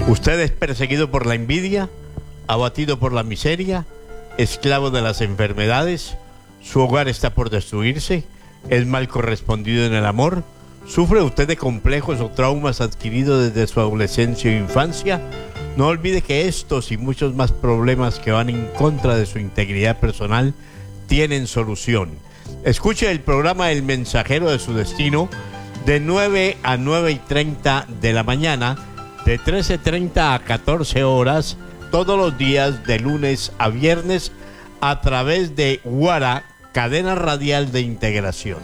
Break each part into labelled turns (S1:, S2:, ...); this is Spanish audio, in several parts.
S1: Usted es perseguido por la envidia, abatido por la miseria, esclavo de las enfermedades, su hogar está por destruirse, es mal correspondido en el amor, sufre usted de complejos o traumas adquiridos desde su adolescencia o infancia. No olvide que estos y muchos más problemas que van en contra de su integridad personal tienen solución. Escuche el programa El Mensajero de su Destino de 9 a 9:30 de la mañana, de 13:30 a 14 horas, todos los días de lunes a viernes, a través de Guara, cadena radial de integración.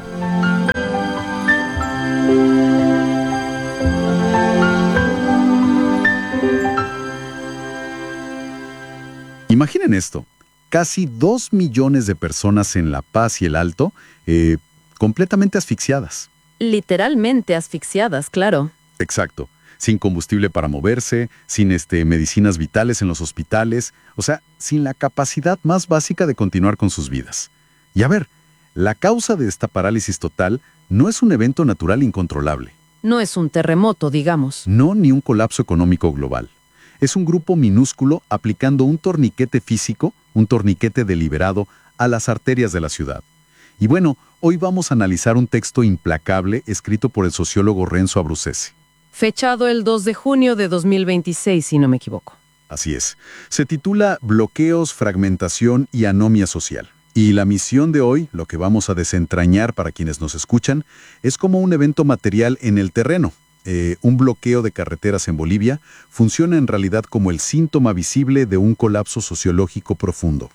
S2: Imaginen esto, casi 2 millones de personas en La Paz y el Alto, completamente asfixiadas.
S3: Literalmente asfixiadas, claro.
S2: Exacto. Sin combustible para moverse, sin medicinas vitales en los hospitales, o sea, sin la capacidad más básica de continuar con sus vidas. Y a ver, la causa de esta parálisis total no es un evento natural incontrolable.
S3: No es un terremoto, digamos.
S2: No, ni un colapso económico global. Es un grupo minúsculo aplicando un torniquete físico, un torniquete deliberado, a las arterias de la ciudad. Y bueno, hoy vamos a analizar un texto implacable escrito por el sociólogo Renzo Abruzzese.
S3: Fechado el 2 de junio de 2026, si no me equivoco.
S2: Así es. Se titula Bloqueos, Fragmentación y Anomia Social. Y la misión de hoy, lo que vamos a desentrañar para quienes nos escuchan, es como un evento material en el terreno. Un bloqueo de carreteras en Bolivia funciona en realidad como el síntoma visible de un colapso sociológico profundo.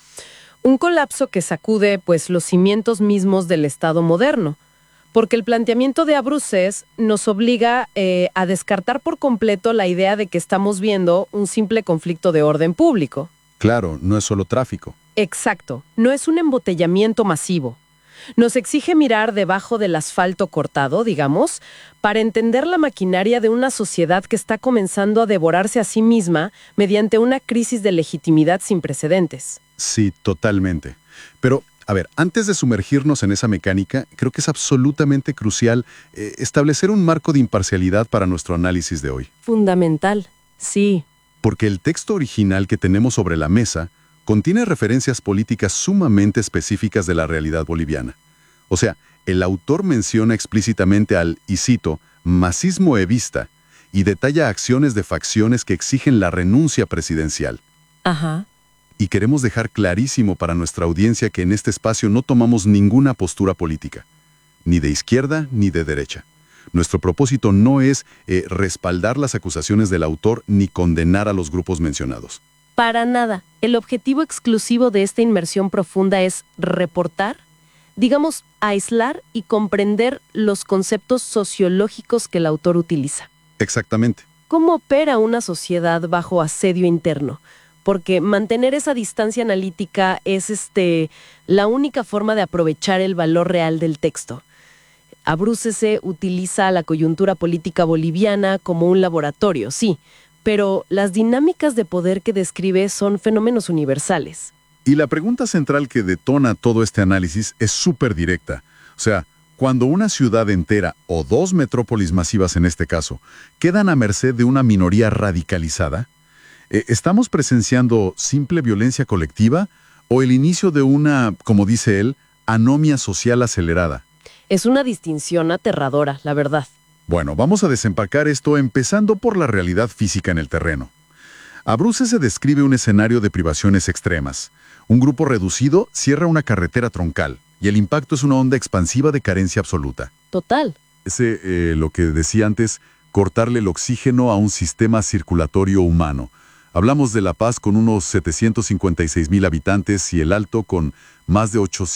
S3: Un colapso que sacude, pues, los cimientos mismos del Estado moderno. Porque el planteamiento de Abruzzese nos obliga a descartar por completo la idea de que estamos viendo un simple conflicto de orden público.
S2: Claro, no es solo tráfico.
S3: Exacto, no es un embotellamiento masivo. Nos exige mirar debajo del asfalto cortado, digamos, para entender la maquinaria de una sociedad que está comenzando a devorarse a sí misma mediante una crisis de legitimidad sin precedentes.
S2: Sí, totalmente. Pero, a ver, antes de sumergirnos en esa mecánica, creo que es absolutamente crucial establecer un marco de imparcialidad para nuestro análisis de hoy.
S3: Fundamental, sí.
S2: Porque el texto original que tenemos sobre la mesa contiene referencias políticas sumamente específicas de la realidad boliviana. O sea, el autor menciona explícitamente al, y cito, masismo evista, y detalla acciones de facciones que exigen la renuncia presidencial.
S3: Ajá.
S2: Y queremos dejar clarísimo para nuestra audiencia que en este espacio no tomamos ninguna postura política, ni de izquierda ni de derecha. Nuestro propósito no es respaldar las acusaciones del autor ni condenar a los grupos mencionados.
S3: Para nada. El objetivo exclusivo de esta inmersión profunda es reportar, digamos, aislar y comprender los conceptos sociológicos que el autor utiliza.
S2: Exactamente.
S3: ¿Cómo opera una sociedad bajo asedio interno? Porque mantener esa distancia analítica es la única forma de aprovechar el valor real del texto. Abruzzese utiliza la coyuntura política boliviana como un laboratorio, sí, pero las dinámicas de poder que describe son fenómenos universales.
S2: Y la pregunta central que detona todo este análisis es súper directa. O sea, cuando una ciudad entera, o 2 metrópolis masivas en este caso, quedan a merced de una minoría radicalizada, ¿estamos presenciando simple violencia colectiva o el inicio de una, como dice él, anomia social acelerada?
S3: Es una distinción aterradora, la verdad.
S2: Bueno, vamos a desempacar esto empezando por la realidad física en el terreno. Abruzzese describe un escenario de privaciones extremas. Un grupo reducido cierra una carretera troncal y el impacto es una onda expansiva de carencia absoluta.
S3: Total.
S2: Lo que decía antes, cortarle el oxígeno a un sistema circulatorio humano. Hablamos de La Paz con unos 756,000 habitantes y el Alto con más de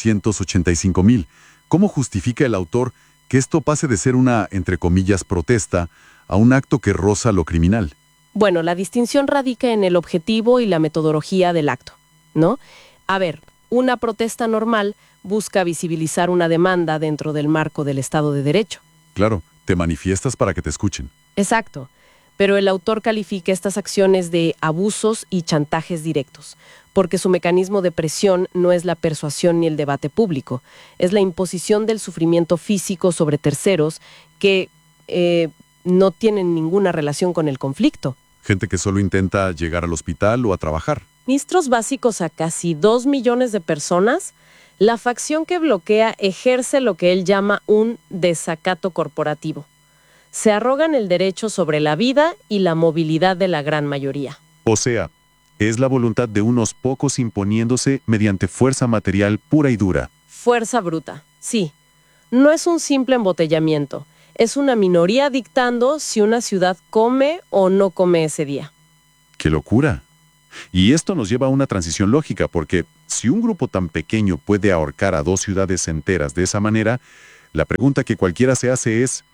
S2: 885,000. ¿Cómo justifica el autor que esto pase de ser una, entre comillas, protesta a un acto que roza lo criminal?
S3: Bueno, la distinción radica en el objetivo y la metodología del acto, ¿no? A ver, una protesta normal busca visibilizar una demanda dentro del marco del Estado de Derecho.
S2: Claro, te manifiestas para que te escuchen.
S3: Exacto, pero el autor califica estas acciones de abusos y chantajes directos, porque su mecanismo de presión no es la persuasión ni el debate público, es la imposición del sufrimiento físico sobre terceros que no tienen ninguna relación con el conflicto.
S2: Gente que solo intenta llegar al hospital o a trabajar.
S3: Ministros básicos a casi 2 millones de personas, la facción que bloquea ejerce lo que él llama un desacato corporativo. Se arrogan el derecho sobre la vida y la movilidad de la gran mayoría.
S4: O sea, es la voluntad de unos pocos imponiéndose mediante fuerza material pura y dura.
S3: Fuerza bruta, sí. No es un simple embotellamiento. Es una minoría dictando si una ciudad come o no come ese día.
S4: ¡Qué locura! Y esto nos lleva a una transición lógica, porque si un grupo tan pequeño puede ahorcar a 2 ciudades enteras de esa manera, la pregunta que cualquiera se hace es,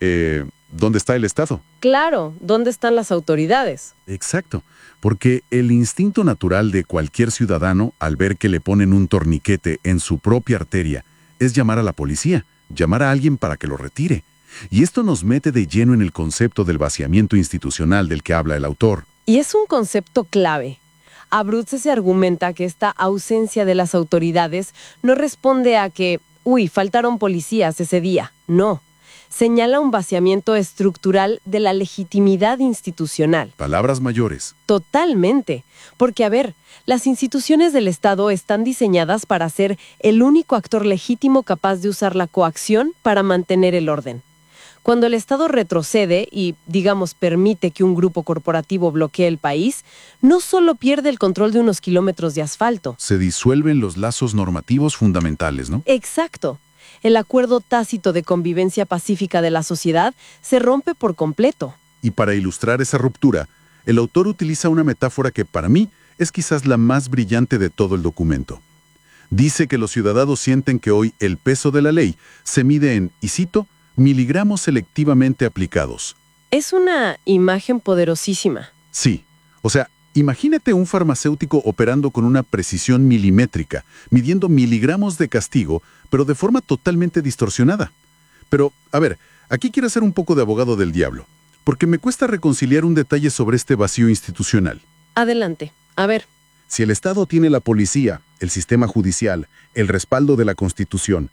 S4: ¿dónde está el Estado?
S3: Claro, ¿dónde están las autoridades?
S2: Exacto, porque el instinto natural de cualquier ciudadano al ver que le ponen un torniquete en su propia arteria es llamar a la policía, llamar a alguien para que lo retire. Y esto nos mete de lleno en el concepto del vaciamiento institucional del que habla el autor.
S3: Y es un concepto clave. Abruzzi se argumenta que esta ausencia de las autoridades no responde a que, faltaron policías ese día. No. Señala un vaciamiento estructural de la legitimidad institucional.
S2: Palabras mayores.
S3: Totalmente. Porque, a ver, las instituciones del Estado están diseñadas para ser el único actor legítimo capaz de usar la coacción para mantener el orden. Cuando el Estado retrocede y, digamos, permite que un grupo corporativo bloquee el país, no solo pierde el control de unos kilómetros de asfalto.
S2: Se disuelven los lazos normativos fundamentales, ¿no?
S3: Exacto. El acuerdo tácito de convivencia pacífica de la sociedad se rompe por completo.
S2: Y para ilustrar esa ruptura, el autor utiliza una metáfora que para mí es quizás la más brillante de todo el documento. Dice que los ciudadanos sienten que hoy el peso de la ley se mide en, y cito, miligramos selectivamente aplicados.
S3: Es una imagen poderosísima.
S2: Sí, o sea, imagínate un farmacéutico operando con una precisión milimétrica, midiendo miligramos de castigo, pero de forma totalmente distorsionada. Pero, a ver, aquí quiero ser un poco de abogado del diablo, porque me cuesta reconciliar un detalle sobre este vacío institucional.
S3: Adelante, a ver.
S2: Si el Estado tiene la policía, el sistema judicial, el respaldo de la Constitución,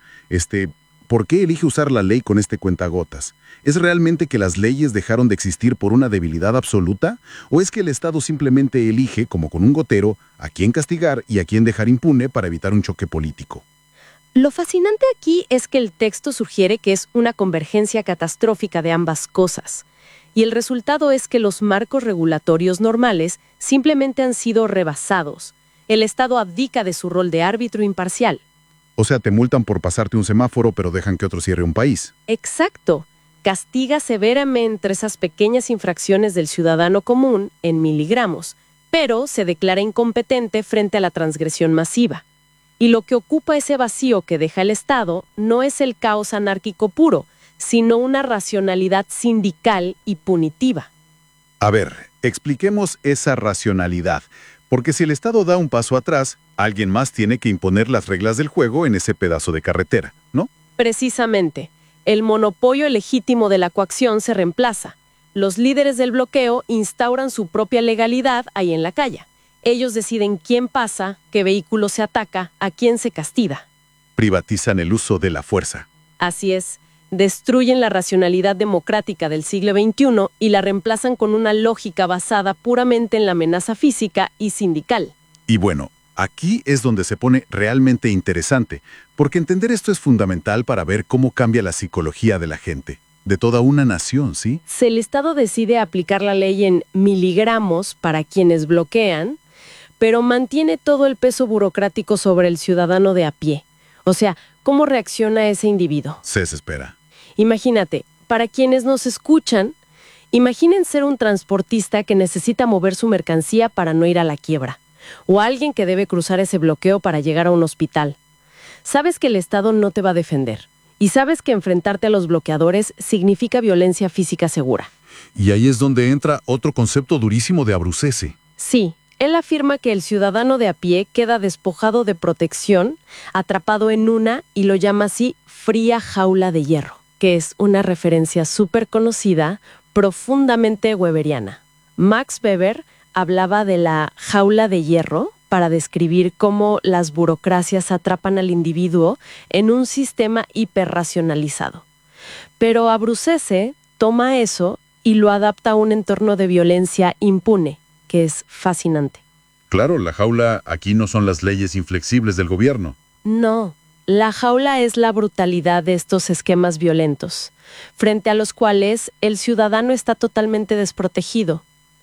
S2: ¿por qué elige usar la ley con este cuentagotas? ¿Es realmente que las leyes dejaron de existir por una debilidad absoluta? ¿O es que el Estado simplemente elige, como con un gotero, a quién castigar y a quién dejar impune para evitar un choque político?
S3: Lo fascinante aquí es que el texto sugiere que es una convergencia catastrófica de ambas cosas. Y el resultado es que los marcos regulatorios normales simplemente han sido rebasados. El Estado abdica de su rol de árbitro imparcial.
S2: O sea, te multan por pasarte un semáforo, pero dejan que otro cierre un país.
S3: Exacto. Castiga severamente esas pequeñas infracciones del ciudadano común en miligramos, pero se declara incompetente frente a la transgresión masiva. Y lo que ocupa ese vacío que deja el Estado no es el caos anárquico puro, sino una racionalidad sindical y punitiva.
S2: A ver, expliquemos esa racionalidad. Porque si el Estado da un paso atrás, alguien más tiene que imponer las reglas del juego en ese pedazo de carretera, ¿no?
S3: Precisamente. El monopolio legítimo de la coacción se reemplaza. Los líderes del bloqueo instauran su propia legalidad ahí en la calle. Ellos deciden quién pasa, qué vehículo se ataca, a quién se castiga.
S2: Privatizan el uso de la fuerza.
S3: Así es. Destruyen la racionalidad democrática del siglo XXI y la reemplazan con una lógica basada puramente en la amenaza física y sindical.
S2: Y bueno, aquí es donde se pone realmente interesante, porque entender esto es fundamental para ver cómo cambia la psicología de la gente, de toda una nación, ¿sí?
S3: Si el Estado decide aplicar la ley en miligramos para quienes bloquean, pero mantiene todo el peso burocrático sobre el ciudadano de a pie. O sea, ¿cómo reacciona ese individuo?
S2: Se desespera.
S3: Imagínate, para quienes nos escuchan, imaginen ser un transportista que necesita mover su mercancía para no ir a la quiebra, o alguien que debe cruzar ese bloqueo para llegar a un hospital. Sabes que el Estado no te va a defender, y sabes que enfrentarte a los bloqueadores significa violencia física segura.
S2: Y ahí es donde entra otro concepto durísimo de Abruzzi.
S3: Sí. Él afirma que el ciudadano de a pie queda despojado de protección, atrapado en una, y lo llama así, fría jaula de hierro, que es una referencia súper conocida, profundamente weberiana. Max Weber hablaba de la jaula de hierro para describir cómo las burocracias atrapan al individuo en un sistema hiperracionalizado. Pero Abruzzi toma eso y lo adapta a un entorno de violencia impune, que es fascinante.
S2: Claro, la jaula aquí no son las leyes inflexibles del gobierno.
S3: No, la jaula es la brutalidad de estos esquemas violentos, frente a los cuales el ciudadano está totalmente desprotegido.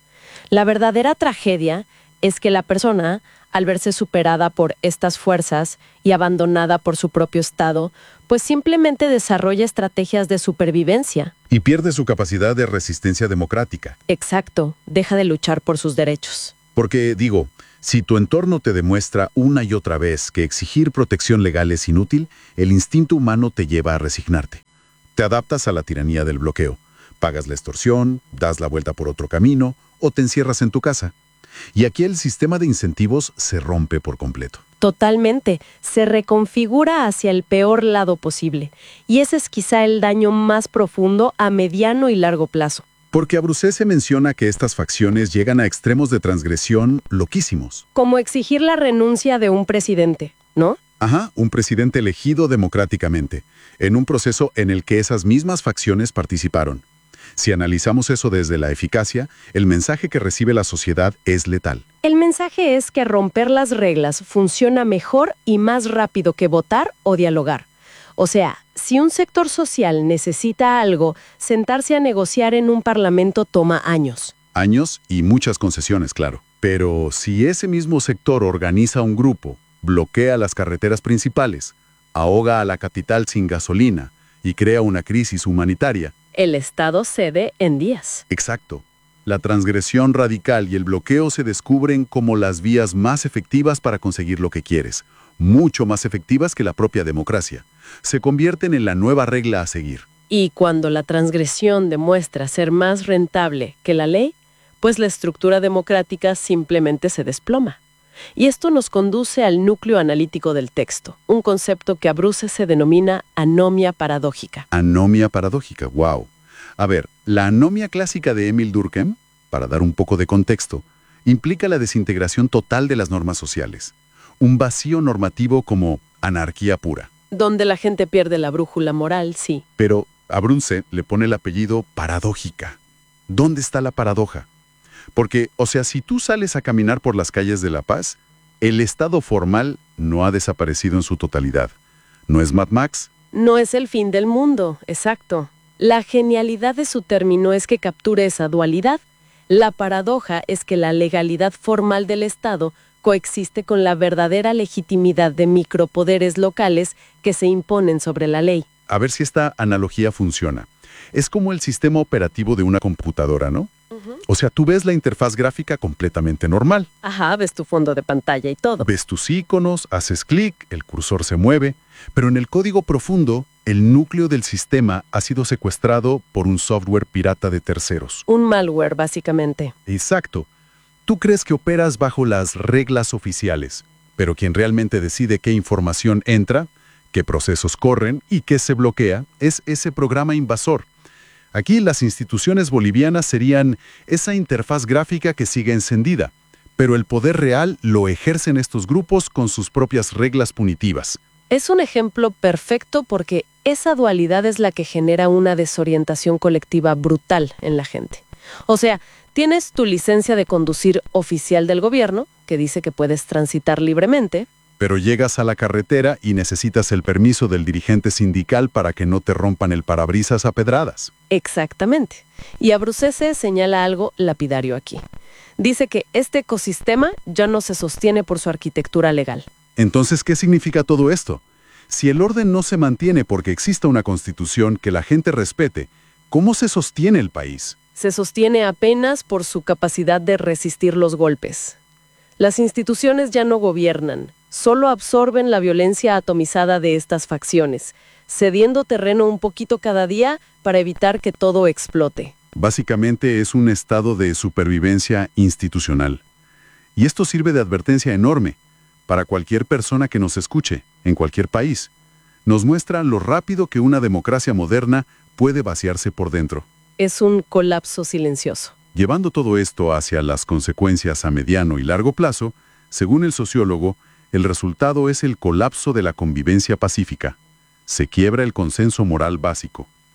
S3: La verdadera tragedia es que la persona, al verse superada por estas fuerzas y abandonada por su propio estado, pues simplemente desarrolla estrategias de supervivencia.
S2: Y pierde su capacidad de resistencia democrática.
S3: Exacto, deja de luchar por sus derechos.
S2: Porque, digo, si tu entorno te demuestra una y otra vez que exigir protección legal es inútil, el instinto humano te lleva a resignarte. Te adaptas a la tiranía del bloqueo. Pagas la extorsión, das la vuelta por otro camino o te encierras en tu casa. Y aquí el sistema de incentivos se rompe por completo.
S3: Totalmente, se reconfigura hacia el peor lado posible. Y ese es quizá el daño más profundo a mediano y largo plazo.
S2: Porque Abruzese menciona que estas facciones llegan a extremos de transgresión loquísimos.
S3: Como exigir la renuncia de un presidente, ¿no?
S2: Ajá, un presidente elegido democráticamente, en un proceso en el que esas mismas facciones participaron. Si analizamos eso desde la eficacia, el mensaje que recibe la sociedad es letal.
S3: El mensaje es que romper las reglas funciona mejor y más rápido que votar o dialogar. O sea, si un sector social necesita algo, sentarse a negociar en un parlamento toma años.
S2: Años y muchas concesiones, claro. Pero si ese mismo sector organiza un grupo, bloquea las carreteras principales, ahoga a la capital sin gasolina y crea una crisis humanitaria.
S3: El Estado cede en días.
S2: Exacto. La transgresión radical y el bloqueo se descubren como las vías más efectivas para conseguir lo que quieres, mucho más efectivas que la propia democracia. Se convierten en la nueva regla a seguir.
S3: Y cuando la transgresión demuestra ser más rentable que la ley, pues la estructura democrática simplemente se desploma. Y esto nos conduce al núcleo analítico del texto, un concepto que Abruzese se denomina anomia paradójica.
S2: Anomia paradójica, wow. A ver, la anomia clásica de Emil Durkheim, para dar un poco de contexto, implica la desintegración total de las normas sociales. Un vacío normativo como anarquía pura.
S3: Donde la gente pierde la brújula moral, sí.
S2: Pero Abruzese le pone el apellido paradójica. ¿Dónde está la paradoja? Porque, o sea, si tú sales a caminar por las calles de La Paz, el estado formal no ha desaparecido en su totalidad. ¿No es Mad Max?
S3: No es el fin del mundo, exacto. La genialidad de su término es que capture esa dualidad. La paradoja es que la legalidad formal del Estado coexiste con la verdadera legitimidad de micropoderes locales que se imponen sobre la ley.
S2: A ver si esta analogía funciona. Es como el sistema operativo de una computadora, ¿no? O sea, tú ves la interfaz gráfica completamente normal.
S3: Ajá, ves tu fondo de pantalla y todo.
S2: Ves tus iconos, haces clic, el cursor se mueve, pero en el código profundo, el núcleo del sistema ha sido secuestrado por un software pirata de terceros.
S3: Un malware, básicamente.
S2: Exacto. Tú crees que operas bajo las reglas oficiales, pero quien realmente decide qué información entra, qué procesos corren y qué se bloquea es ese programa invasor. Aquí las instituciones bolivianas serían esa interfaz gráfica que sigue encendida, pero el poder real lo ejercen estos grupos con sus propias reglas punitivas.
S3: Es un ejemplo perfecto porque esa dualidad es la que genera una desorientación colectiva brutal en la gente. O sea, tienes tu licencia de conducir oficial del gobierno, que dice que puedes transitar libremente.
S2: Pero llegas a la carretera y necesitas el permiso del dirigente sindical para que no te rompan el parabrisas a pedradas.
S3: Exactamente. Y Abruzese señala algo lapidario aquí. Dice que este ecosistema ya no se sostiene por su arquitectura legal.
S2: Entonces, ¿qué significa todo esto? Si el orden no se mantiene porque exista una constitución que la gente respete, ¿cómo se sostiene el país?
S3: Se sostiene apenas por su capacidad de resistir los golpes. Las instituciones ya no gobiernan, solo absorben la violencia atomizada de estas facciones, cediendo terreno un poquito cada día para evitar que todo explote.
S2: Básicamente es un estado de supervivencia institucional. Y esto sirve de advertencia enorme para cualquier persona que nos escuche, en cualquier país. Nos muestra lo rápido que una democracia moderna puede vaciarse por dentro.
S3: Es un colapso silencioso.
S2: Llevando todo esto hacia las consecuencias a mediano y largo plazo, según el sociólogo, el resultado es el colapso de la convivencia pacífica. Se quiebra el consenso moral básico.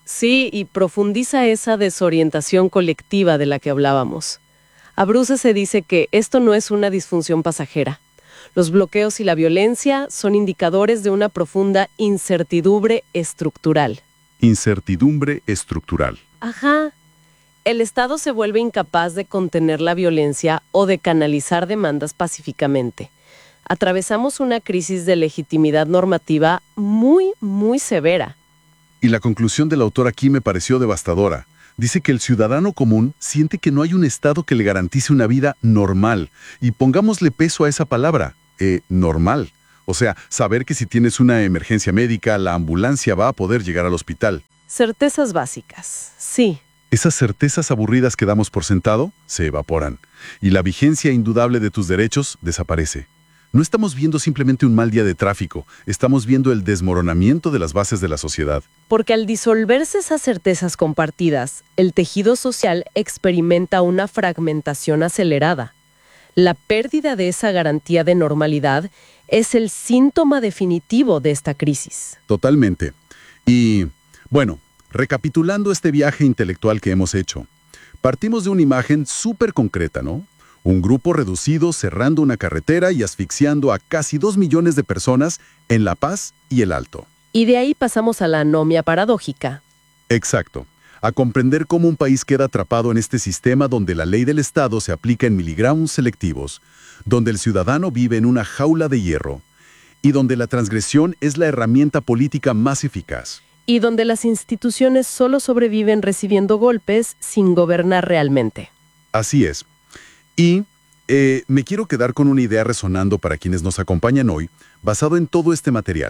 S3: Sí, y profundiza esa desorientación colectiva de la que hablábamos. A Bruce se dice que esto no es una disfunción pasajera. Los bloqueos y la violencia son indicadores de una profunda incertidumbre estructural.
S2: Incertidumbre estructural.
S3: Ajá. El Estado se vuelve incapaz de contener la violencia o de canalizar demandas pacíficamente. Atravesamos una crisis de legitimidad normativa muy, muy severa.
S2: Y la conclusión del autor aquí me pareció devastadora. Dice que el ciudadano común siente que no hay un Estado que le garantice una vida normal. Y pongámosle peso a esa palabra, normal. O sea, saber que si tienes una emergencia médica, la ambulancia va a poder llegar al hospital.
S3: Certezas básicas, sí.
S2: Esas certezas aburridas que damos por sentado se evaporan. Y la vigencia indudable de tus derechos desaparece. No estamos viendo simplemente un mal día de tráfico, estamos viendo el desmoronamiento de las bases de la sociedad.
S3: Porque al disolverse esas certezas compartidas, el tejido social experimenta una fragmentación acelerada. La pérdida de esa garantía de normalidad es el síntoma definitivo de esta crisis.
S2: Totalmente. Y, bueno, recapitulando este viaje intelectual que hemos hecho, partimos de una imagen súper concreta, ¿no? Un grupo reducido cerrando una carretera y asfixiando a casi 2 millones de personas en La Paz y El Alto.
S3: Y de ahí pasamos a la anomia paradójica.
S2: Exacto. A comprender cómo un país queda atrapado en este sistema donde la ley del Estado se aplica en miligramos selectivos, donde el ciudadano vive en una jaula de hierro y donde la transgresión es la herramienta política más eficaz.
S3: Y donde las instituciones solo sobreviven recibiendo golpes sin gobernar realmente.
S2: Así es. Y me quiero quedar con una idea resonando para quienes nos acompañan hoy, basado en todo este material.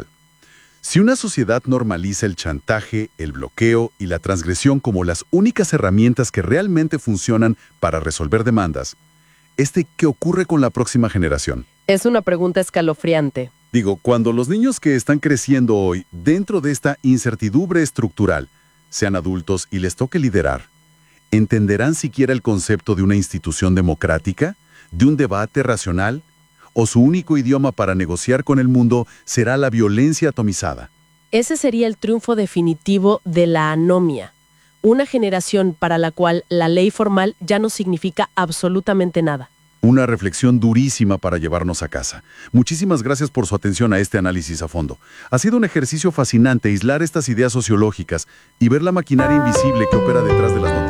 S2: Si una sociedad normaliza el chantaje, el bloqueo y la transgresión como las únicas herramientas que realmente funcionan para resolver demandas, ¿qué ocurre con la próxima generación?
S3: Es una pregunta escalofriante.
S2: Digo, cuando los niños que están creciendo hoy dentro de esta incertidumbre estructural sean adultos y les toque liderar, ¿entenderán siquiera el concepto de una institución democrática, de un debate racional? ¿O su único idioma para negociar con el mundo será la violencia atomizada?
S3: Ese sería el triunfo definitivo de la anomia. Una generación para la cual la ley formal ya no significa absolutamente nada.
S2: Una reflexión durísima para llevarnos a casa. Muchísimas gracias por su atención a este análisis a fondo. Ha sido un ejercicio fascinante aislar estas ideas sociológicas y ver la maquinaria invisible que opera detrás de las noticias.